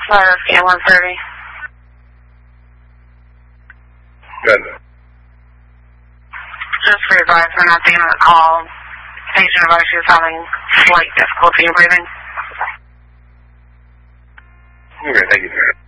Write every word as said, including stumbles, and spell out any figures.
Flight scan one thirty. Good. Just for advice, we're not being on the call. Patient advice is having slight difficulty in breathing. Okay, thank you.